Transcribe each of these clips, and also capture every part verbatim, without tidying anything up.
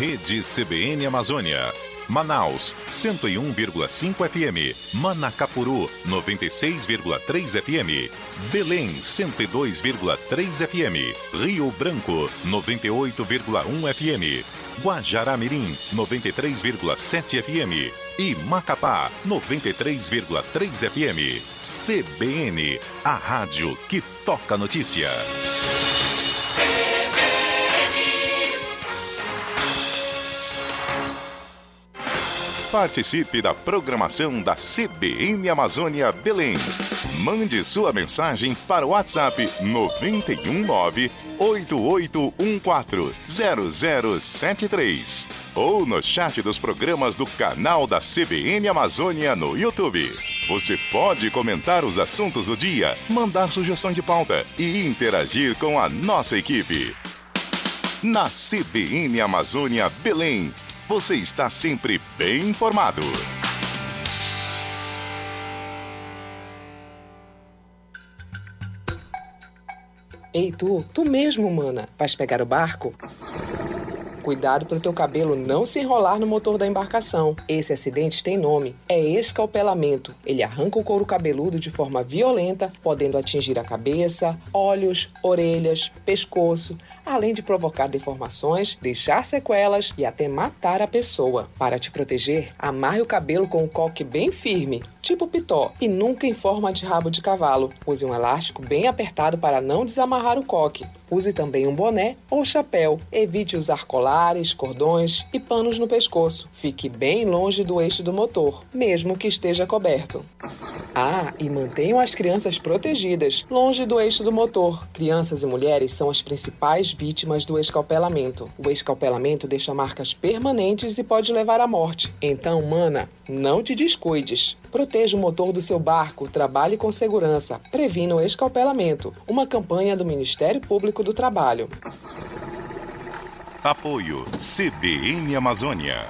Rede C B N Amazônia. Manaus, cento e um vírgula cinco F M. Manacapuru, noventa e seis vírgula três F M. Belém, cento e dois vírgula três F M. Rio Branco, noventa e oito vírgula um F M. Guajará-Mirim, noventa e três vírgula sete F M. E Macapá, noventa e três vírgula três F M. C B N, a rádio que toca notícia. Participe da programação da C B N Amazônia Belém. Mande sua mensagem para o WhatsApp nove um nove, oito oito um quatro, zero zero sete três ou no chat dos programas do canal da C B N Amazônia no YouTube. Você pode comentar os assuntos do dia, mandar sugestões de pauta e interagir com a nossa equipe. Na C B N Amazônia Belém, você está sempre bem informado. Ei, tu, tu mesmo, mana, vais pegar o barco? Cuidado para o teu cabelo não se enrolar no motor da embarcação. Esse acidente tem nome, é escalpelamento. Ele arranca o couro cabeludo de forma violenta, podendo atingir a cabeça, olhos, orelhas, pescoço, além de provocar deformações, deixar sequelas e até matar a pessoa. Para te proteger, amarre o cabelo com um coque bem firme, tipo pitó, e nunca em forma de rabo de cavalo. Use um elástico bem apertado para não desamarrar o coque. Use também um boné ou chapéu. Evite usar colares, cordões e panos no pescoço. Fique bem longe do eixo do motor, mesmo que esteja coberto. Ah, e mantenham as crianças protegidas, longe do eixo do motor. Crianças e mulheres são as principais vítimas do escalpelamento. O escalpelamento deixa marcas permanentes e pode levar à morte. Então, mana, não te descuides. Proteja o motor do seu barco, trabalhe com segurança, previna o escalpelamento. Uma campanha do Ministério Público do Trabalho. Apoio C B N Amazônia.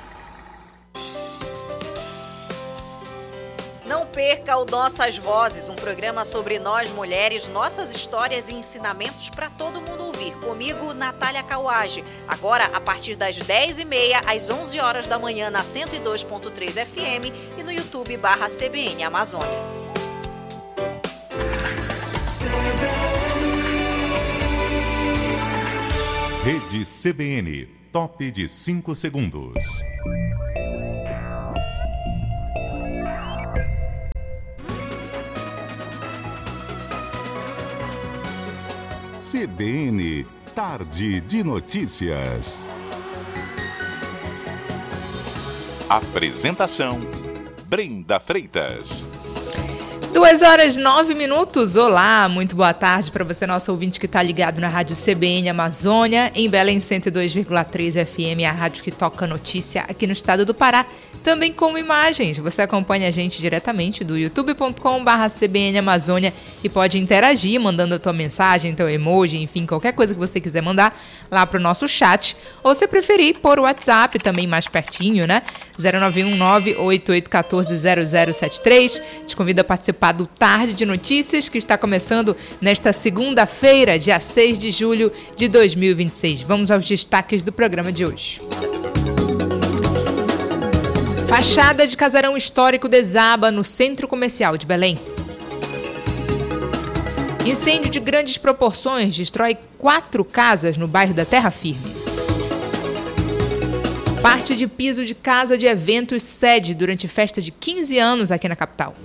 Não perca o Nossas Vozes, um programa sobre nós mulheres, nossas histórias e ensinamentos para todo mundo ouvir. Comigo, Natália Kawage. Agora, a partir das dez e meia às onze horas da manhã na cento e dois ponto três F M e no YouTube barra C B N Amazônia. Rede C B N, top de cinco segundos. C B N, Tarde de Notícias. Apresentação, Brenda Freitas. Duas horas, nove minutos. Olá, muito boa tarde para você, nosso ouvinte que está ligado na Rádio C B N Amazônia, em Belém cento e dois vírgula três F M, a rádio que toca notícia aqui no estado do Pará, também com imagens. Você acompanha a gente diretamente do youtube ponto com barra C B N Amazônia e pode interagir mandando a tua mensagem, teu emoji, enfim, qualquer coisa que você quiser mandar lá para o nosso chat, ou se preferir, por WhatsApp, também mais pertinho, né? zero nove um nove, oito oito um quatro, zero zero sete três. Te convido a participar do Tarde de Notícias, que está começando nesta segunda-feira, dia seis de julho de dois mil e vinte e seis. Vamos aos destaques do programa de hoje. Fachada de casarão histórico desaba no centro comercial de Belém. Incêndio de grandes proporções destrói quatro casas no bairro da Terra Firme. Parte de piso de casa de eventos cede durante festa de quinze anos aqui na capital.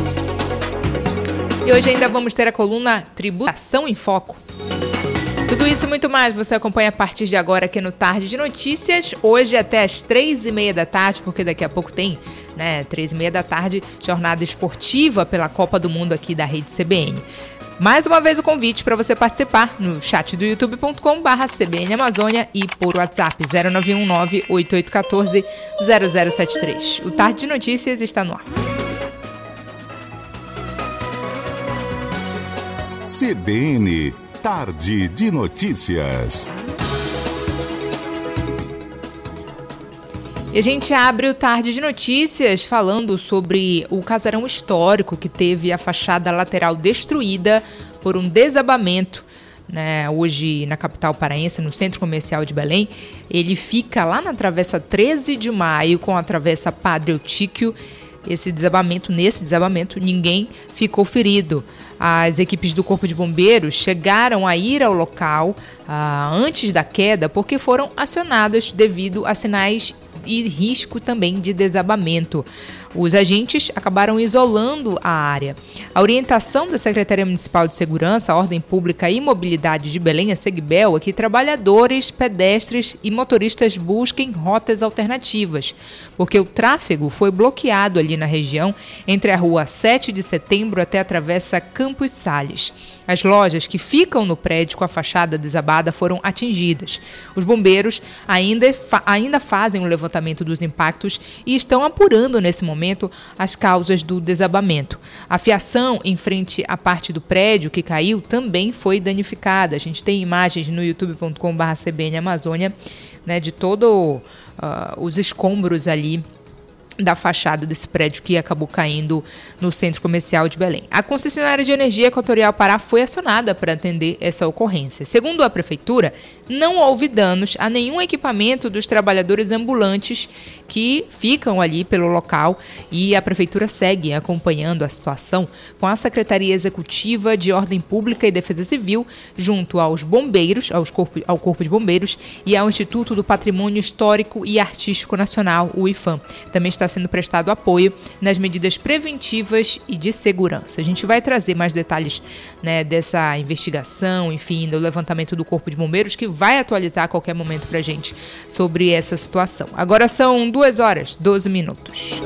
E hoje ainda vamos ter a coluna Tributação em Foco. Tudo isso e muito mais você acompanha a partir de agora aqui no Tarde de Notícias. Hoje até às três e meia da tarde, porque daqui a pouco tem, né, três e meia da tarde, jornada esportiva pela Copa do Mundo aqui da Rede C B N. Mais uma vez o convite para você participar no chat do youtube ponto com barra C B N Amazônia e por WhatsApp zero nove um nove, oito oito um quatro, zero zero sete três. O Tarde de Notícias está no ar. C B N, Tarde de Notícias. E a gente abre o Tarde de Notícias falando sobre o casarão histórico que teve a fachada lateral destruída por um desabamento né, hoje na capital paraense, no Centro Comercial de Belém. Ele fica lá na Travessa treze de maio com a Travessa Padre Eutíquio. Esse desabamento, nesse desabamento, ninguém ficou ferido. As equipes do Corpo de Bombeiros chegaram a ir ao local ah, antes da queda porque foram acionadas devido a sinais e risco também de desabamento. Os agentes acabaram isolando a área. A orientação da Secretaria Municipal de Segurança, Ordem Pública e Mobilidade de Belém, a Segbel, é que trabalhadores, pedestres e motoristas busquem rotas alternativas, porque o tráfego foi bloqueado ali na região, entre a rua sete de setembro até a Travessa Campos Sales. As lojas que ficam no prédio com a fachada desabada foram atingidas. Os bombeiros ainda, fa- ainda fazem o levantamento dos impactos e estão apurando nesse momento as causas do desabamento. A fiação em frente à parte do prédio que caiu também foi danificada. A gente tem imagens no youtube ponto com barra C B N Amazônia, né, de todos uh, os escombros ali da fachada desse prédio que acabou caindo no Centro Comercial de Belém. A concessionária de energia Equatorial Pará foi acionada para atender essa ocorrência. Segundo a Prefeitura, não houve danos a nenhum equipamento dos trabalhadores ambulantes que ficam ali pelo local, e a Prefeitura segue acompanhando a situação com a Secretaria Executiva de Ordem Pública e Defesa Civil, junto aos bombeiros, aos corpo, ao Corpo de Bombeiros e ao Instituto do Patrimônio Histórico e Artístico Nacional, o IFAM. Também está sendo prestado apoio nas medidas preventivas e de segurança. A gente vai trazer mais detalhes, né, dessa investigação, enfim, do levantamento do Corpo de Bombeiros, que vai atualizar a qualquer momento para a gente sobre essa situação. Agora são duas horas, doze minutos.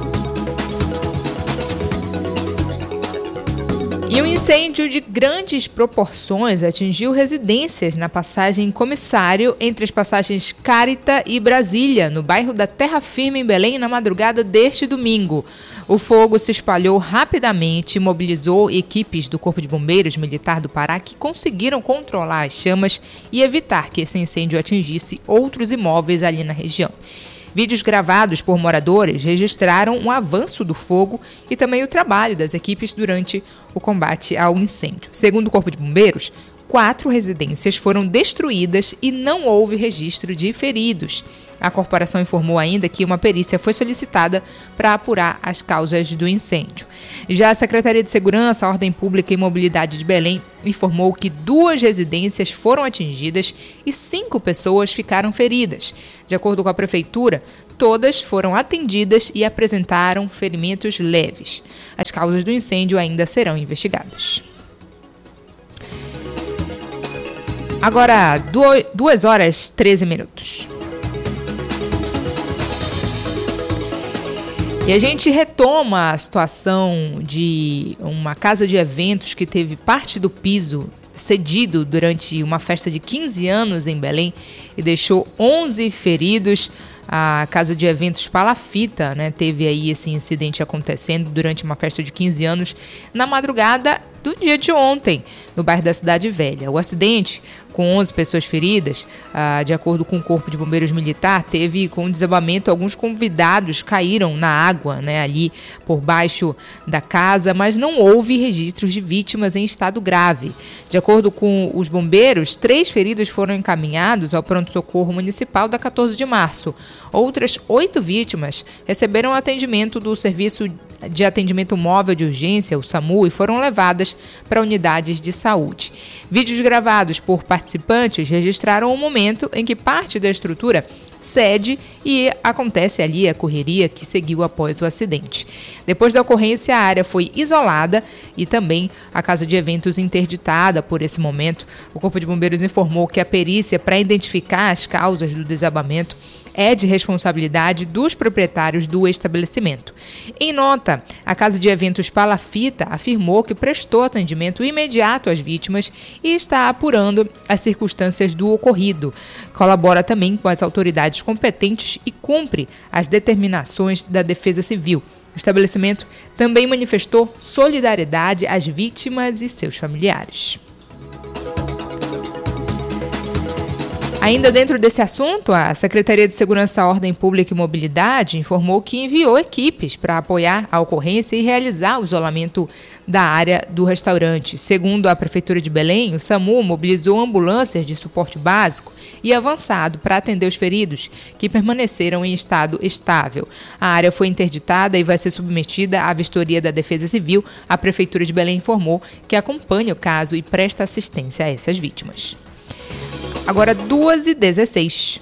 E um incêndio de grandes proporções atingiu residências na passagem Comissário, entre as passagens Carita e Brasília, no bairro da Terra Firme, em Belém, na madrugada deste domingo. O fogo se espalhou rapidamente e mobilizou equipes do Corpo de Bombeiros Militar do Pará, que conseguiram controlar as chamas e evitar que esse incêndio atingisse outros imóveis ali na região. Vídeos gravados por moradores registraram um avanço do fogo e também o trabalho das equipes durante o combate ao incêndio. Segundo o Corpo de Bombeiros, quatro residências foram destruídas e não houve registro de feridos. A corporação informou ainda que uma perícia foi solicitada para apurar as causas do incêndio. Já a Secretaria de Segurança, Ordem Pública e Mobilidade de Belém informou que duas residências foram atingidas e cinco pessoas ficaram feridas. De acordo com a Prefeitura, todas foram atendidas e apresentaram ferimentos leves. As causas do incêndio ainda serão investigadas. Agora, duas horas e treze minutos. E a gente retoma a situação de uma casa de eventos que teve parte do piso cedido durante uma festa de quinze anos em Belém e deixou onze feridos. A casa de eventos Palafita, né, teve aí esse incidente acontecendo durante uma festa de quinze anos na madrugada do dia de ontem, no bairro da Cidade Velha. O acidente, com onze pessoas feridas, ah, de acordo com o Corpo de Bombeiros Militar, teve com o desabamento, alguns convidados caíram na água, né, ali por baixo da casa, mas não houve registros de vítimas em estado grave. De acordo com os bombeiros, três feridos foram encaminhados ao pronto-socorro municipal da quatorze de março. Outras oito vítimas receberam atendimento do Serviço de Atendimento Móvel de Urgência, o SAMU, e foram levadas para unidades de saúde. Vídeos gravados por participantes registraram o momento em que parte da estrutura cede e acontece ali a correria que seguiu após o acidente. Depois da ocorrência, a área foi isolada e também a casa de eventos interditada por esse momento. O Corpo de Bombeiros informou que a perícia para identificar as causas do desabamento é de responsabilidade dos proprietários do estabelecimento. Em nota, a Casa de Eventos Palafita afirmou que prestou atendimento imediato às vítimas e está apurando as circunstâncias do ocorrido. Colabora também com as autoridades competentes e cumpre as determinações da Defesa Civil. O estabelecimento também manifestou solidariedade às vítimas e seus familiares. Ainda dentro desse assunto, a Secretaria de Segurança, Ordem Pública e Mobilidade informou que enviou equipes para apoiar a ocorrência e realizar o isolamento da área do restaurante. Segundo a Prefeitura de Belém, o SAMU mobilizou ambulâncias de suporte básico e avançado para atender os feridos, que permaneceram em estado estável. A área foi interditada e vai ser submetida à vistoria da Defesa Civil. A Prefeitura de Belém informou que acompanha o caso e presta assistência a essas vítimas. Agora, duas e dezesseis.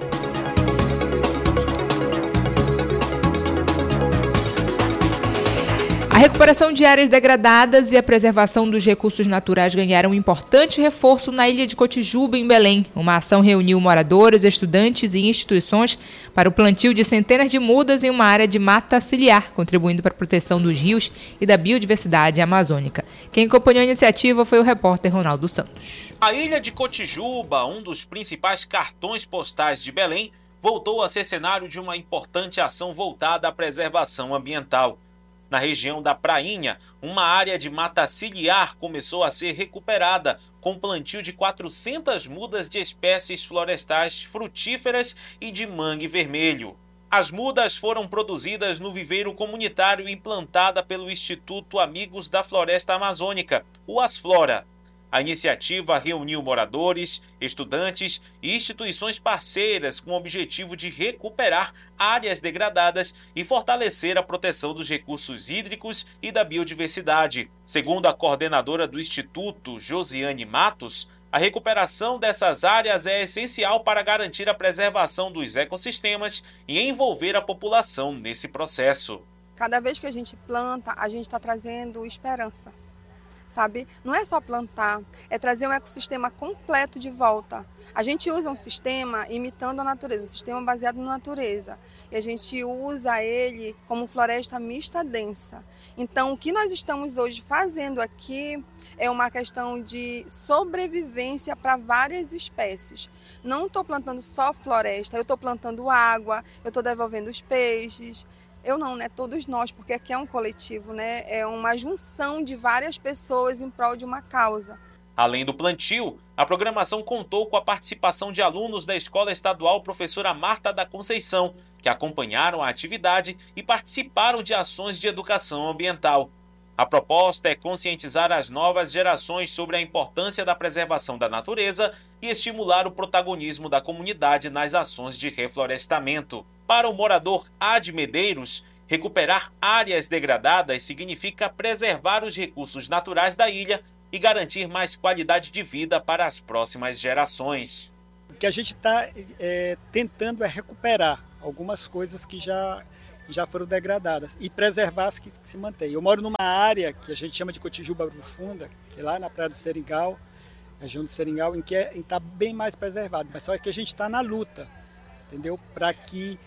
A recuperação de áreas degradadas e a preservação dos recursos naturais ganharam um importante reforço na ilha de Cotijuba, em Belém. Uma ação reuniu moradores, estudantes e instituições para o plantio de centenas de mudas em uma área de mata ciliar, contribuindo para a proteção dos rios e da biodiversidade amazônica. Quem acompanhou a iniciativa foi o repórter Ronaldo Santos. A ilha de Cotijuba, um dos principais cartões postais de Belém, voltou a ser cenário de uma importante ação voltada à preservação ambiental. Na região da Prainha, uma área de mata ciliar começou a ser recuperada, com plantio de quatrocentas mudas de espécies florestais frutíferas e de mangue vermelho. As mudas foram produzidas no viveiro comunitário implantada pelo Instituto Amigos da Floresta Amazônica, o Asflora. A iniciativa reuniu moradores, estudantes e instituições parceiras com o objetivo de recuperar áreas degradadas e fortalecer a proteção dos recursos hídricos e da biodiversidade. Segundo a coordenadora do Instituto, Josiane Matos, a recuperação dessas áreas é essencial para garantir a preservação dos ecossistemas e envolver a população nesse processo. Cada vez que a gente planta, a gente está trazendo esperança. Sabe? Não é só plantar, é trazer um ecossistema completo de volta. A gente usa um sistema imitando a natureza, um sistema baseado na natureza. E a gente usa ele como floresta mista densa. Então, o que nós estamos hoje fazendo aqui é uma questão de sobrevivência para várias espécies. Não estou plantando só floresta, eu estou plantando água, eu estou devolvendo os peixes. Eu não, né? Todos nós, porque aqui é um coletivo, né? É uma junção de várias pessoas em prol de uma causa. Além do plantio, a programação contou com a participação de alunos da Escola Estadual Professora Marta da Conceição, que acompanharam a atividade e participaram de ações de educação ambiental. A proposta é conscientizar as novas gerações sobre a importância da preservação da natureza e estimular o protagonismo da comunidade nas ações de reflorestamento. Para o morador Ad Medeiros, recuperar áreas degradadas significa preservar os recursos naturais da ilha e garantir mais qualidade de vida para as próximas gerações. O que a gente está é, tentando é recuperar algumas coisas que já, já foram degradadas e preservar as que, que se mantêm. Eu moro numa área que a gente chama de Cotijuba Profunda, que é lá na Praia do Seringal, região do Seringal, em que está bem mais preservado. Mas só que a gente está na luta, entendeu? Para que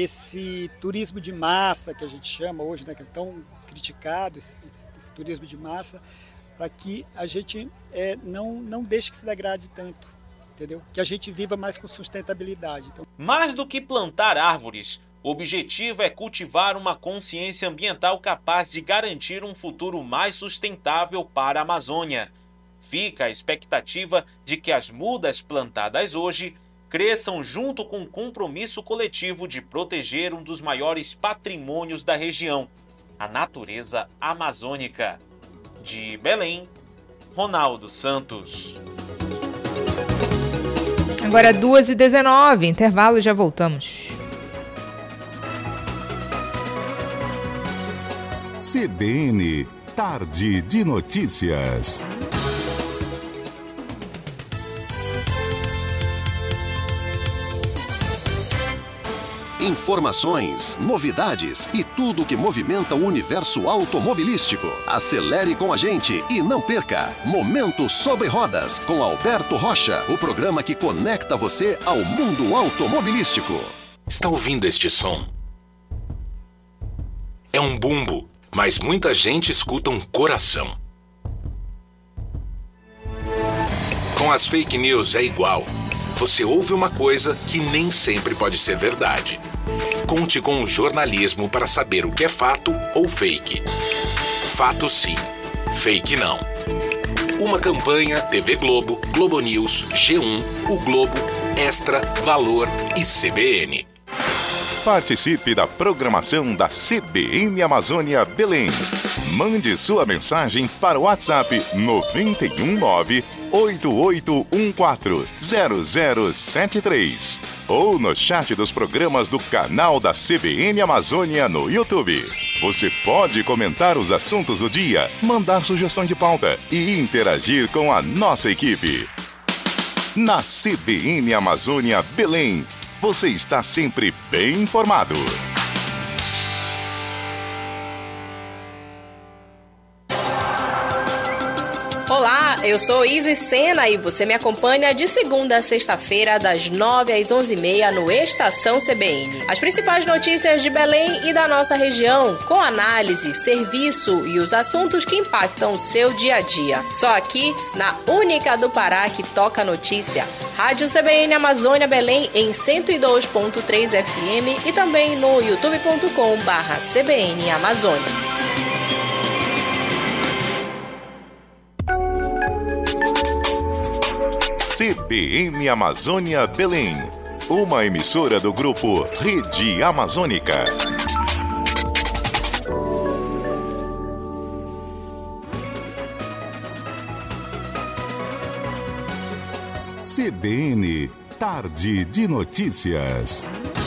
esse turismo de massa, que a gente chama hoje, né, que é tão criticado, esse, esse turismo de massa, para que a gente é, não, não deixe que se degrade tanto, entendeu? Que a gente viva mais com sustentabilidade. Então... Mais do que plantar árvores, o objetivo é cultivar uma consciência ambiental capaz de garantir um futuro mais sustentável para a Amazônia. Fica a expectativa de que as mudas plantadas hoje cresçam junto com o compromisso coletivo de proteger um dos maiores patrimônios da região, a natureza amazônica. De Belém, Ronaldo Santos. Agora duas e dezenove, intervalo, já voltamos. C B N, Tarde de Notícias. Informações, novidades e tudo que movimenta o universo automobilístico. Acelere com a gente e não perca Momento Sobre Rodas com Alberto Rocha, o programa que conecta você ao mundo automobilístico. Está ouvindo este som? É um bumbo, mas muita gente escuta um coração. Com as fake news é igual. Você ouve uma coisa que nem sempre pode ser verdade. Conte com o jornalismo para saber o que é fato ou fake. Fato sim, fake não. Uma campanha T V Globo, Globo News, G um, O Globo, Extra, Valor e C B N. Participe da programação da C B N Amazônia Belém. Mande sua mensagem para o WhatsApp nove um nove, oito oito um quatro, zero zero sete três ou no chat dos programas do canal da C B N Amazônia no YouTube. Você pode comentar os assuntos do dia, mandar sugestões de pauta e interagir com a nossa equipe. Na C B N Amazônia Belém, você está sempre bem informado. Olá, eu sou Izzy Sena e você me acompanha de segunda a sexta-feira, das nove às onze e meia, no Estação C B N. As principais notícias de Belém e da nossa região, com análise, serviço e os assuntos que impactam o seu dia a dia. Só aqui, na única do Pará que toca notícia. Rádio C B N Amazônia Belém em cento e dois ponto três F M e também no youtube ponto com barra C B N Amazônia. C B N Amazônia Belém, uma emissora do grupo Rede Amazônica. C B N Tarde de Notícias.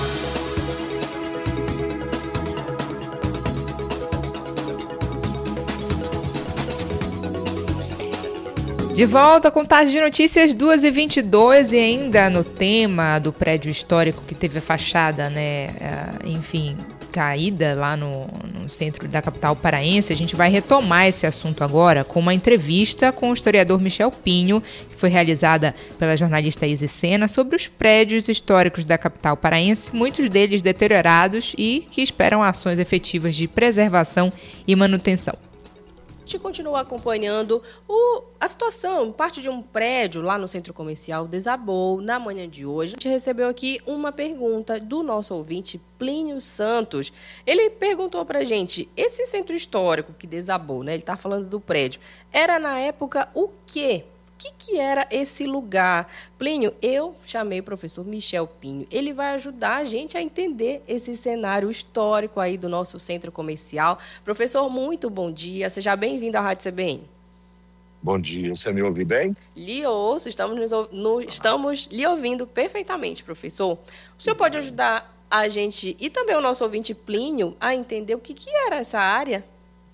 De volta com Tarde de Notícias, duas e vinte e dois, e ainda no tema do prédio histórico que teve a fachada, né, enfim, caída lá no, no centro da capital paraense. A gente vai retomar esse assunto agora com uma entrevista com o historiador Michel Pinho, que foi realizada pela jornalista Izzy Sena, sobre os prédios históricos da capital paraense, muitos deles deteriorados e que esperam ações efetivas de preservação e manutenção. A gente continua acompanhando o, a situação. Parte de um prédio lá no centro comercial desabou na manhã de hoje. A gente recebeu aqui uma pergunta do nosso ouvinte Plínio Santos. Ele perguntou pra gente, esse centro histórico que desabou, né? Ele tá falando do prédio, era na época o quê? O que, que era esse lugar? Plínio, eu chamei o professor Michel Pinho. Ele vai ajudar a gente a entender esse cenário histórico aí do nosso centro comercial. Professor, muito bom dia. Seja bem-vindo à Rádio C B N. Bom dia. Você me ouve bem? Lhe ouço. Estamos, nos, no, estamos lhe ouvindo perfeitamente, professor. O senhor pode ajudar a gente e também o nosso ouvinte Plínio a entender o que, que era essa área?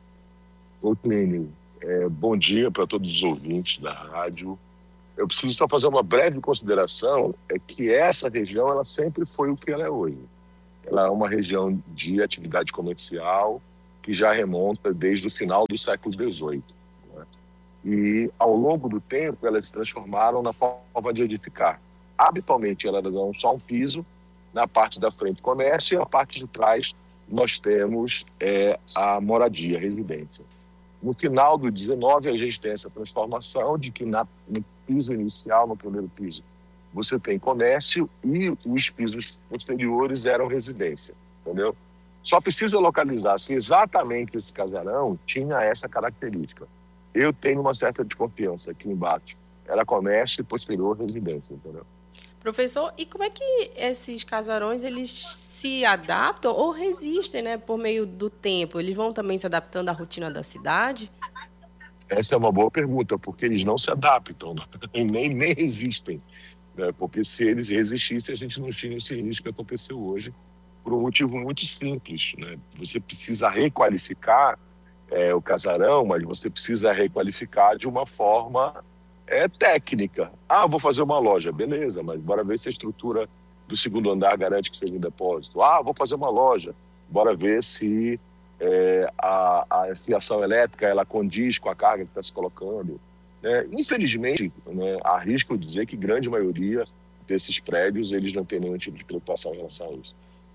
Ô, Plínio. É, bom dia para todos os ouvintes da rádio. Eu preciso só fazer uma breve consideração, é que essa região ela sempre foi o que ela é hoje. Ela é uma região de atividade comercial que já remonta desde o final do século dezoito. Né? E, ao longo do tempo, elas se transformaram na forma de edificar. Habitualmente, elas dão só um piso, na parte da frente comércio e a parte de trás nós temos é, a moradia, a residência. No final do dezenove, a gente tem essa transformação de que na, no piso inicial, no primeiro piso, você tem comércio e os pisos posteriores eram residência, entendeu? Só precisa localizar se exatamente esse casarão tinha essa característica. Eu tenho uma certa desconfiança aqui embaixo. Era comércio e posterior residência, entendeu? Professor, e como é que esses casarões eles se adaptam ou resistem, né, por meio do tempo? Eles vão também se adaptando à rotina da cidade? Essa é uma boa pergunta, porque eles não se adaptam, nem, nem resistem. Né? Porque se eles resistissem, a gente não tinha esse risco que aconteceu hoje, por um motivo muito simples. Né? Você precisa requalificar é, o casarão, mas você precisa requalificar de uma forma... É técnica. Ah, vou fazer uma loja. Beleza, mas bora ver se a estrutura do segundo andar garante que seja um depósito. Ah, vou fazer uma loja. Bora ver se é, a, a fiação elétrica ela condiz com a carga que está se colocando. É, infelizmente, né, arrisco dizer que grande maioria desses prédios eles não têm nenhum tipo de preocupação em relação a isso.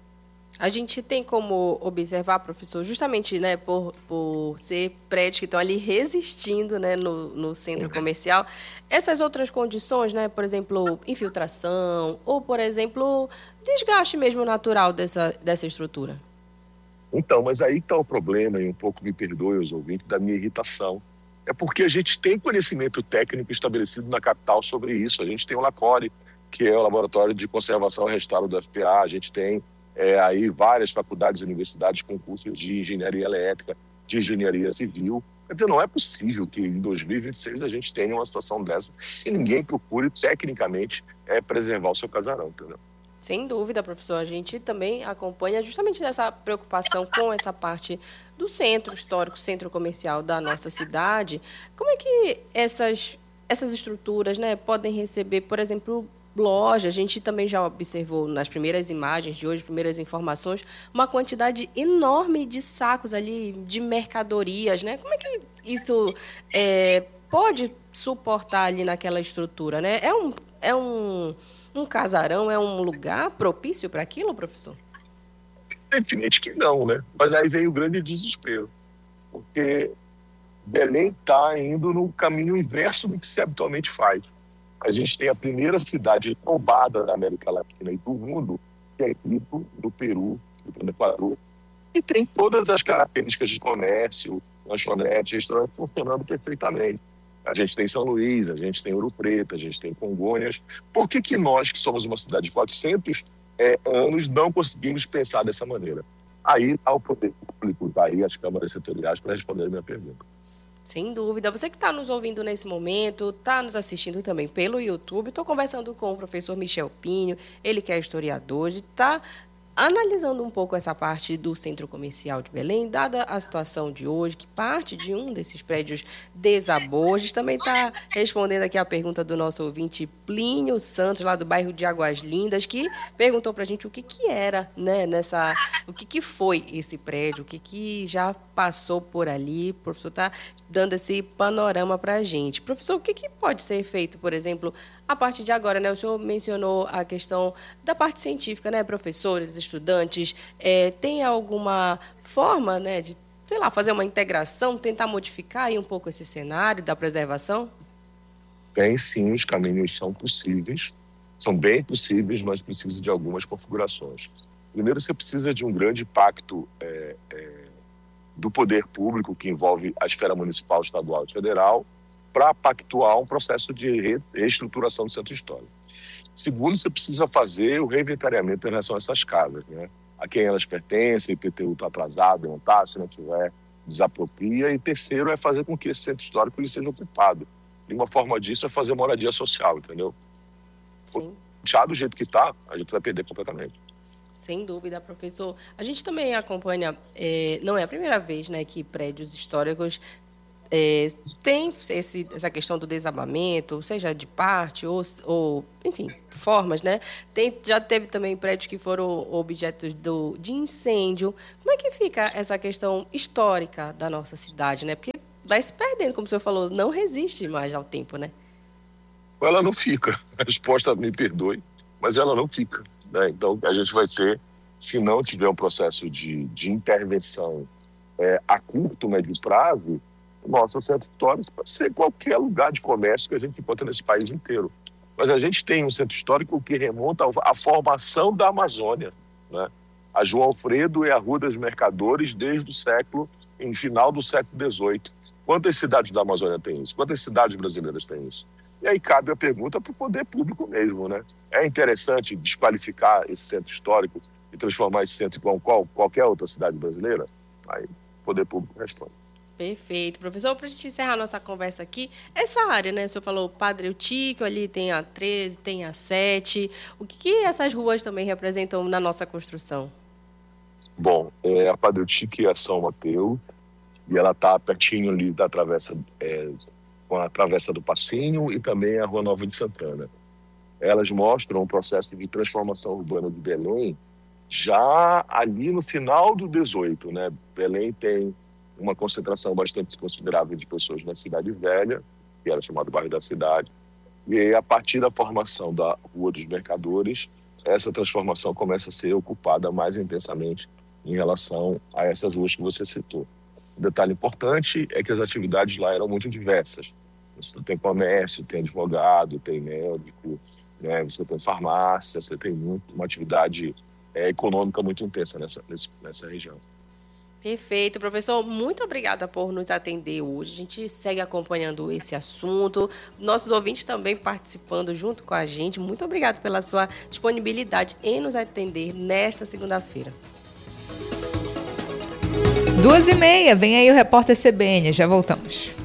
A gente tem como observar, professor, justamente, né, por, por ser prédios que estão ali resistindo, né, no, no centro comercial, essas outras condições, né, por exemplo, infiltração ou, por exemplo, desgaste mesmo natural dessa, dessa estrutura. Então, mas aí está o problema, e um pouco me perdoe os ouvintes, da minha irritação. É porque a gente tem conhecimento técnico estabelecido na capital sobre isso. A gente tem o LACORE, que é o Laboratório de Conservação e Restauro do F P A. A gente tem é, aí várias faculdades e universidades com cursos de engenharia elétrica, de engenharia civil. Quer dizer, não é possível que em dois mil e vinte e seis a gente tenha uma situação dessa e ninguém procure tecnicamente é, preservar o seu casarão, entendeu? Sem dúvida, professor. A gente também acompanha justamente essa preocupação com essa parte do centro histórico, centro comercial da nossa cidade. Como é que essas, essas estruturas, né, podem receber, por exemplo, loja? A gente também já observou nas primeiras imagens de hoje, primeiras informações, uma quantidade enorme de sacos ali, de mercadorias, né? Como é que isso é, pode suportar ali naquela estrutura, né? É um... É um Um casarão é um lugar propício para aquilo, professor? Evidente que não, né? Mas aí vem o grande desespero, porque Belém está indo no caminho inverso do que se habitualmente faz. A gente tem a primeira cidade roubada da América Latina e do mundo, que é Quito, do Peru, do Equador, e tem todas as características de comércio, lanchonete, restaurante funcionando perfeitamente. A gente tem São Luís, a gente tem Ouro Preto, a gente tem Congonhas. Por que que nós, que somos uma cidade de quatrocentos é, anos, não conseguimos pensar dessa maneira? Aí há o poder público, aí as câmaras setoriais para responder a minha pergunta. Sem dúvida. Você que está nos ouvindo nesse momento, está nos assistindo também pelo YouTube, estou conversando com o professor Michel Pinho, ele que é historiador, está analisando um pouco essa parte do Centro Comercial de Belém, dada a situação de hoje, que parte de um desses prédios desabou. A gente também está respondendo aqui a pergunta do nosso ouvinte Plínio Santos, lá do bairro de Águas Lindas, que perguntou para a gente o que, que era, né, nessa, o que, que foi esse prédio, o que, que já passou por ali. O professor está dando esse panorama para a gente. Professor, o que, que pode ser feito, por exemplo, a partir de agora, né? O senhor mencionou a questão da parte científica, né? Professores, estudantes, é, tem alguma forma, né, de, sei lá, fazer uma integração, tentar modificar aí um pouco esse cenário da preservação? Tem sim, os caminhos são possíveis, são bem possíveis, mas precisa de algumas configurações. Primeiro, você precisa de um grande pacto é, é, do poder público, que envolve a esfera municipal, estadual e federal, para pactuar um processo de reestruturação do centro histórico. Segundo, você precisa fazer o reinventariamento em relação a essas casas, né? A quem elas pertencem, o I P T U está atrasado, não está, se não tiver, desapropria. E terceiro é fazer com que esse centro histórico ele seja ocupado. E uma forma disso é fazer moradia social, entendeu? Sim. Já do jeito que está, a gente vai perder completamente. Sem dúvida, professor. A gente também acompanha, é, não é a primeira vez, né, que prédios históricos É, tem esse, essa questão do desabamento, seja de parte ou, ou enfim, formas, né? Tem, já teve também prédios que foram objetos do, de incêndio. Como é que fica essa questão histórica da nossa cidade, né? Porque vai se perdendo, como o senhor falou, não resiste mais ao tempo, né? Ela não fica. A resposta, me perdoe, mas ela não fica, né? Então, a gente vai ter, se não tiver um processo de, de intervenção é, a curto, médio prazo, nosso centro histórico pode ser qualquer lugar de comércio que a gente encontra nesse país inteiro. Mas a gente tem um centro histórico que remonta à formação da Amazônia, né? A João Alfredo e a Rua dos Mercadores desde o século, em final do século dezoito. Quantas cidades da Amazônia têm isso? Quantas cidades brasileiras têm isso? E aí cabe a pergunta para o poder público mesmo, né? É interessante desqualificar esse centro histórico e transformar esse centro igual qual, qualquer outra cidade brasileira? Aí o poder público responde. Perfeito. Professor, para a gente encerrar a nossa conversa aqui, essa área, né? O senhor falou Padre Eutíquio, ali tem a treze, tem a sete. O que, que essas ruas também representam na nossa construção? Bom, é, a Padre Eutíquio é a São Mateus, e ela está pertinho ali da travessa, é, com a Travessa do Passinho e também a Rua Nova de Santana. Elas mostram um processo de transformação urbana de Belém já ali no final do dezoito, né? Belém tem uma concentração bastante considerável de pessoas na Cidade Velha, que era chamado bairro da Cidade, e aí, a partir da formação da Rua dos Mercadores, essa transformação começa a ser ocupada mais intensamente em relação a essas ruas que você citou. Um detalhe importante é que as atividades lá eram muito diversas. Você tem comércio, tem advogado, tem médico, né? Você tem farmácia, você tem muito, uma atividade é, econômica muito intensa nessa, nessa região. Perfeito, professor. Muito obrigada por nos atender hoje. A gente segue acompanhando esse assunto. Nossos ouvintes também participando junto com a gente. Muito obrigada pela sua disponibilidade em nos atender nesta segunda-feira. Duas e meia, vem aí o Repórter C B N. Já voltamos.